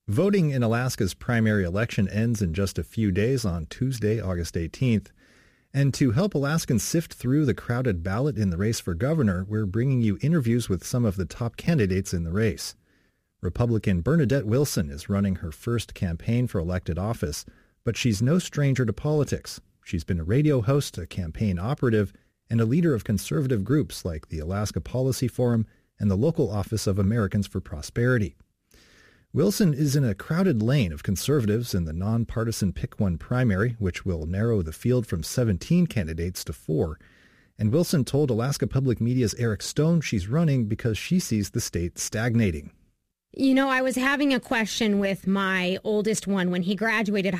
Voting in Alaska's primary election ends in just a few days on Tuesday, August 18th. And to help Alaskans sift through the crowded ballot in the race for governor, we're bringing you interviews with some of the top candidates in the race. Republican Bernadette Wilson is running her first campaign for elected office, but she's no stranger to politics. She's been a radio host, a campaign operative, and a leader of conservative groups like the Alaska Policy Forum and the local Office of Americans for Prosperity. Wilson is in a crowded lane of conservatives in the nonpartisan Pick One primary, which will narrow the field from 17 candidates to 4. And Wilson told Alaska Public Media's Eric Stone she's running because she sees the state stagnating. You know, I was having a question with my oldest one when he graduated